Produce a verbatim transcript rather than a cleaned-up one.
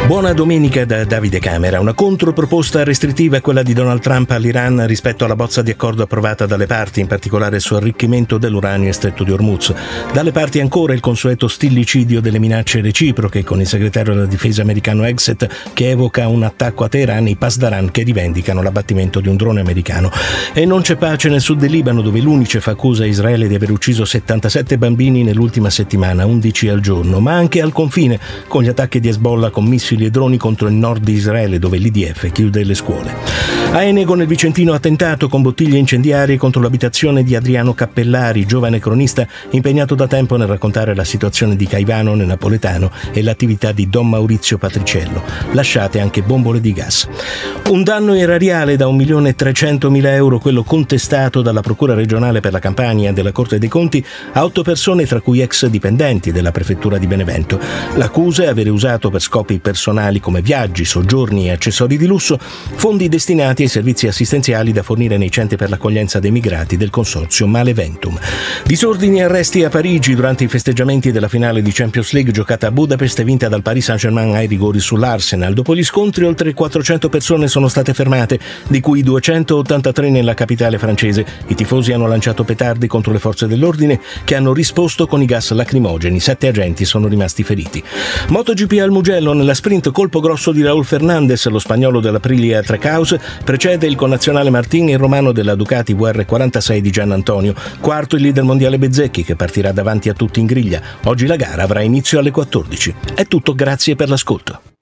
Buona domenica da Davide Camera. Una controproposta restrittiva è quella di Donald Trump all'Iran rispetto alla bozza di accordo approvata dalle parti, in particolare su arricchimento dell'uranio in Stretto di Hormuz. Dalle parti ancora il consueto stillicidio delle minacce reciproche, con il segretario della difesa americano Hegseth che evoca un attacco a Teheran e i Pasdaran che rivendicano l'abbattimento di un drone americano. E non c'è pace nel sud del Libano, dove l'UNICEF accusa Israele di aver ucciso settantasette bambini nell'ultima settimana, undici al giorno, ma anche al confine, con gli attacchi di Hezbollah con missili e droni contro il nord di Israele, dove l'I D F chiude le scuole. A Enego nel Vicentino attentato con bottiglie incendiarie contro l'abitazione di Adriano Cappellari, giovane cronista impegnato da tempo nel raccontare la situazione di Caivano nel napoletano e l'attività di Don Maurizio Patriciello. Lasciate anche bombole di gas. Un danno erariale da un milione e trecentomila euro, quello contestato dalla Procura regionale per la Campania e della Corte dei Conti a otto persone, tra cui ex dipendenti della Prefettura di Benevento. L'accusa è avere usato per scopi personali come viaggi, soggiorni e accessori di lusso fondi destinati ai servizi assistenziali da fornire nei centri per l'accoglienza dei migrati del consorzio Maleventum. Disordini e arresti a Parigi durante i festeggiamenti della finale di Champions League giocata a Budapest e vinta dal Paris Saint-Germain ai rigori sull'Arsenal. Dopo gli scontri oltre quattrocento persone sono state fermate, di cui duecentottantatré nella capitale francese. I tifosi hanno lanciato petardi contro le forze dell'ordine che hanno risposto con i gas lacrimogeni. Sette agenti sono rimasti feriti. MotoGP al Mugello, nella sprint colpo grosso di Raúl Fernández, lo spagnolo dell'Aprilia Trackhouse precede il connazionale Martin e il romano della Ducati V R quarantasei di Gian Antonio. Quarto il leader mondiale Bezzecchi, che partirà davanti a tutti in griglia. Oggi la gara avrà inizio alle quattordici. È tutto, grazie per l'ascolto.